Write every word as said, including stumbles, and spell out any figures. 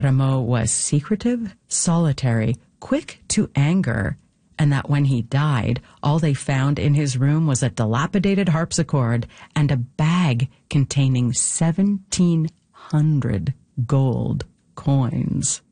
Rameau was secretive, solitary, quick to anger, and that when he died, all they found in his room was a dilapidated harpsichord and a bag containing seventeen hundred gold coins.